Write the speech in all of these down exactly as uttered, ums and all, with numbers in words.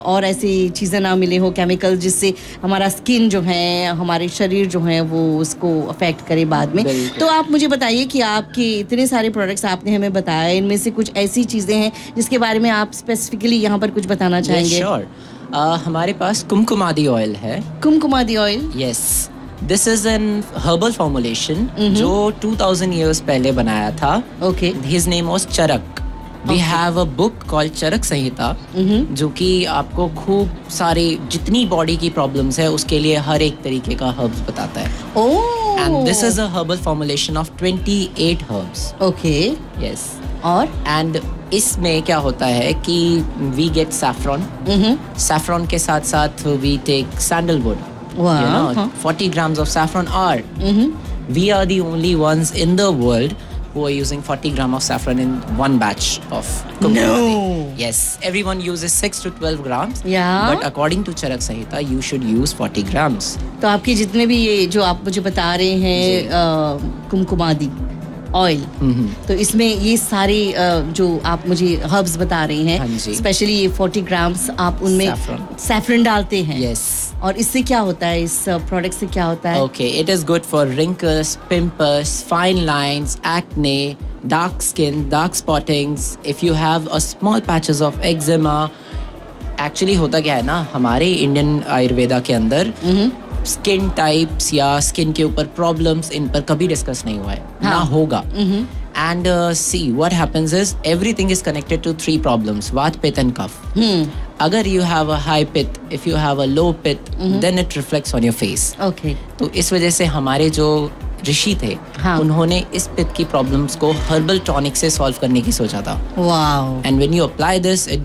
और ऐसी चीज़ें ना मिले हो केमिकल जिससे हमारा स्किन जो है, हमारे शरीर जो है वो उसको अफेक्ट करे बाद में। तो आप मुझे बताइए कि आपके इतने सारे प्रोडक्ट्स आपने हमें बताया, इनमें से कुछ ऐसी चीज़ें हैं जिसके बारे में आप स्पेसिफिकली यहाँ पर कुछ बताना चाहेंगे? श्योर। हमारे पास कुमकुमादी ऑयल है। Kumkumadi oil? Yes, this is an herbal formulation जो टू थाउज़ेंड इयर्स पहले बनाया था। Okay. His name was Charak. We have a book called चरक संहिता, जो कि आपको खूब सारे जितनी बॉडी की प्रॉब्लम्स है उसके लिए हर एक तरीके का हर्ब्स बताता है। ओह। And this is a herbal formulation of twenty eight herbs. Okay. Yes. और एंड इसमें क्या होता है कि वी गेट सैफरॉन। सैफरॉन के साथ साथ we take sandalwood. Wow. You know, huh. forty grams of saffron are. Mm-hmm. We are the only ones in the world who are using forty grams of saffron in one batch of cooking. No. Yes, everyone uses six to twelve grams. Yeah. But according to Charak Sanhita, you should use forty grams. तो आपके जितने भी ये जो आप मुझे बता रहे हैं कुमकुमादी ऑयल, तो इसमें ये सारे जो आप मुझे हर्ब्स बता रहे हैं, स्पेशली ये फोर्टी ग्राम्स आप उनमें सैफरन डालते हैं। यस। और इससे क्या होता है, इस प्रोडक्ट से क्या होता है? Okay, it is good for wrinkles, pimples, fine lines, acne, dark skin, dark स्पॉटिंग्स, if you have a small patches of eczema. Actually होता क्या है ना, हमारे इंडियन आयुर्वेदा के अंदर स्किन टाइप्स या स्किन के ऊपर प्रॉब्लम्स इन पर कभी डिस्कस नहीं हुआ है, हाँ. ना होगा। And see what happens is everything is connected to three problems, वात, पित्त एंड कफ। अगर यू हैव अ हाई पित्त, इफ यू हैव अ लो पित्त, then it reflects on your face. Okay. तो इस वजह से हमारे जो ऋषि थे, हाँ. उन्होंने इस पित्त की प्रॉब्लम्स को हर्बल टॉनिक से सॉल्व करने की सोचा था। Wow. And when you apply this it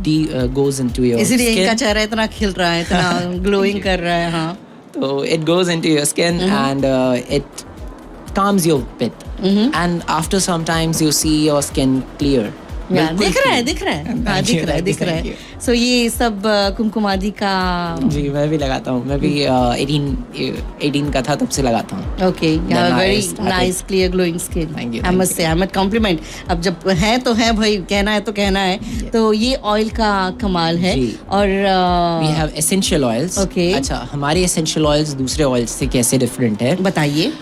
goes into your skin. इसीलिए इनका चेहरा इतना खिल रहा है, इतना ग्लोइंग कर रहा है। हाँ। So it goes into your skin mm-hmm. and uh, it calms your pit. Mm-hmm. And after some times you see your skin clear. Yeah, दिख रहा है, दिख रहा है, हाँ, दिख रहा है, दिख रहा है। So ये सब कुमकुमादी का जी मैं भी लगाता हूँ। मैं भी eighteen eighteen का था तब से लगाता हूँ। Okay, you have a very nice clear glowing skin. Thank you. I must say, I must compliment. अब जब है तो है भाई, कहना है तो कहना है। तो ये ऑयल का कमाल है। और we have essential oils. Okay. अच्छा, हमारे essential oils दूसरे oils से कैसे different है? बताइए।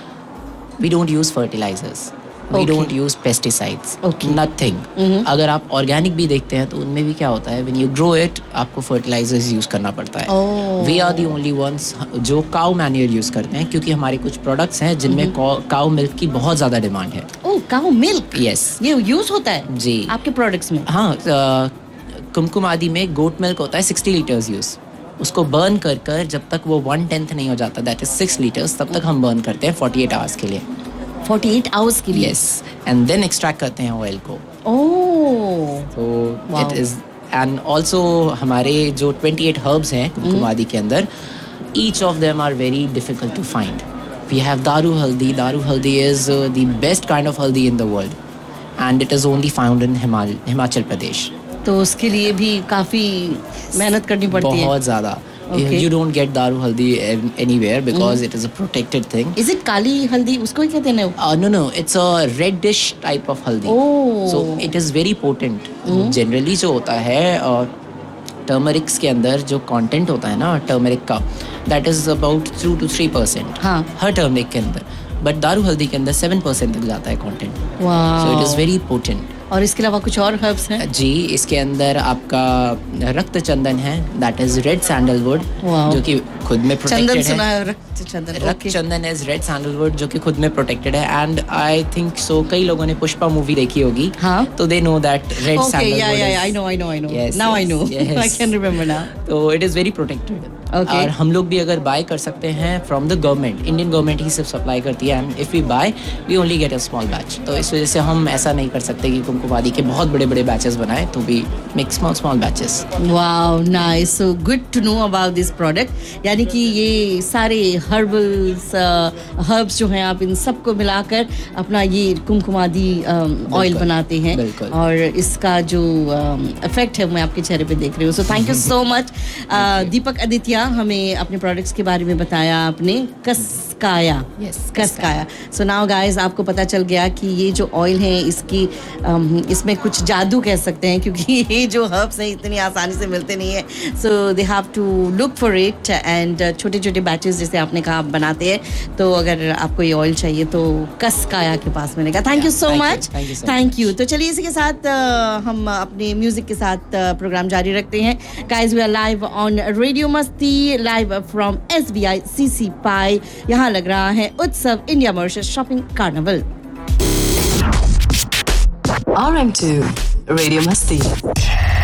We don't use fertilizers. We okay. don't use pesticides. Okay. Nothing. Mm-hmm. अगर आप ऑर्गेनिक भी देखते हैं तो उनमें भी क्या होता है, when you grow it आपको fertilizers यूज करना पड़ता है। oh. We are the only ones जो cow manure यूज करते हैं, क्योंकि हमारे कुछ प्रोडक्ट्स हैं जिनमें mm-hmm. cow milk की बहुत ज्यादा डिमांड है। oh, cow milk? Yes. ये यूज होता है जी आपके प्रोडक्ट्स में? हाँ, कुमकुमादी में गोट मिल्क होता है सिक्सटी लीटर्स यूज। उसको बर्न कर कर जब तक वो वन टेंथ नहीं हो जाता, दैट इज सिक्स लीटर्स, तब तक हम बर्न करते हैं फोर्टी एट आवर्स के लिए। फोर्टी एट आवर्स के लिए? यस। एंड देन एक्सट्रैक्ट करते हैं ऑयल को। ओह। तो इट इज एंड ऑल्सो हमारे जो ट्वेंटी एट हर्ब्स हैं कुमकुमादी के अंदर, each of them are very difficult to find. We have दारू हल्दी। दारू हल्दी is the best kind of हल्दी in the world and it is only found in Himachal Pradesh. तो उसके लिए भी काफी मेहनत करनी पड़ती है। बहुत ज्यादा। Okay. You don't get daru haldi anywhere because mm-hmm. it is a protected thing. Is it kali haldi? उसको ही कहते हैं ना? Uh, no, no. It's a reddish type of haldi. Oh. So it is very potent. Mm-hmm. Generally जो होता है टर्मरिक्स के अंदर जो कंटेंट होता है ना टर्मरिक का, that is about two to three percent. हाँ. हर टर्मरिक के अंदर. But दारू हल्दी के अंदर seven percent तक जाता है content. Wow. So it is very potent. और इसके अलावा कुछ और हर्ब्स हैं? जी, इसके अंदर आपका रक्त चंदन है, दैट इज रेड सैंडलवुड, जो कि खुद में प्रोटेक्टेड है। चंदन सुना है, रक्त चंदन। रक्त चंदन इज रेड सैंडलवुड जो कि खुद में प्रोटेक्टेड है। एंड आई थिंक सो कई लोगों ने पुष्पा मूवी देखी होगी, हाँ? तो they know that red sandalwood. या या I know I know I know now I know I can remember now. तो it is very protected. Okay. और हम लोग भी अगर बाय कर सकते हैं from the government, Indian government ही सिर्फ सप्लाई करती है, and if we bye we only get a small batch. तो इस वजह से हम ऐसा नहीं कर सकते कि कुमकुमादी के बहुत बड़े बड़े बैचेस बनाए, तो we make small small batches. Wow, nice, so good to know about this product. यानी कि ये सारे हर्बल्स हर्ब्स जो हैं, आप इन सबको मिलाकर अपना ये कुमकुमादी ऑयल बनाते हैं, और इसका जो इफेक्ट है मैं आपके चेहरे पे देख रही हूँ। So thank you so much दीपक आदित्य शुक्रिया, हमें अपने प्रोडक्ट्स के बारे में बताया आपने। कस्काया, Yes, कस्काया। सो नाउ गाइस, आपको पता चल गया कि ये जो ऑयल है इसकी अम, इसमें कुछ जादू कह सकते हैं, क्योंकि ये जो हर्ब्स हैं इतनी आसानी से मिलते नहीं है। सो they have to look for it and छोटे छोटे बैचेस जैसे आपने कहा आप बनाते हैं, तो अगर आपको ये ऑयल चाहिए तो कस्काया के पास मिलेगा। Thank you so thank you, much, thank you so thank you. तो चलिए इसी के साथ अ, हम अपने म्यूजिक के साथ अ, प्रोग्राम जारी रखते हैं। Guys, we are live on radio मस्ती, live from S B I सी सी पाई। यहाँ लग रहा है उत्सव India Mauritius shopping carnival. R M two Radio Masti.